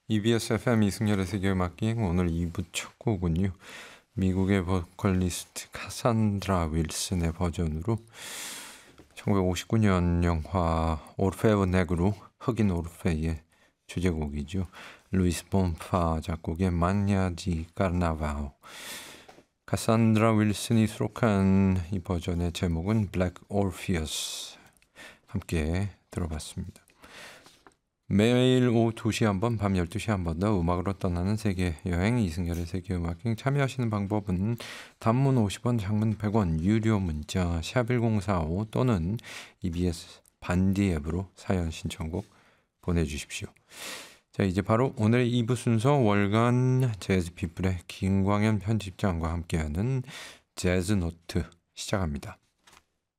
EBS FM 이승열의 세계음악기행 오늘 2부 첫 곡은요. 미국의 보컬리스트 카산드라 윌슨의 버전으로 1959년 영화 오르페우 네그루 흑인 오르페의 주제곡이죠. 루이스 본파 작곡의 마냐디 카르나바오. 카산드라 윌슨이 수록한 이 버전의 제목은 블랙 오르피어스. 함께 들어봤습니다. 매일 오후 2시 한 번, 밤 12시 한 번 더 음악으로 떠나는 세계 여행 이승열의 세계음악행 참여하시는 방법은 단문 50원, 장문 100원, 유료 문자 샵1045 또는 EBS 반디 앱으로 사연 신청곡 보내주십시오. 자, 이제 바로 오늘의 2부 순서 월간 재즈 피플의 김광현 편집장과 함께하는 재즈 노트 시작합니다.